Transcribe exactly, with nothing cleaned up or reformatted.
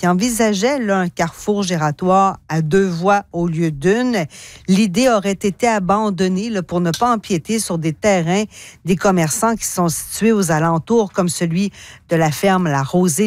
qui envisageait là, un carrefour giratoire à deux voies au lieu d'une. L'idée aurait été abandonnée là, pour ne pas empiéter sur des terrains des commerçants qui sont situés aux alentours, comme celui de la ferme La Rosée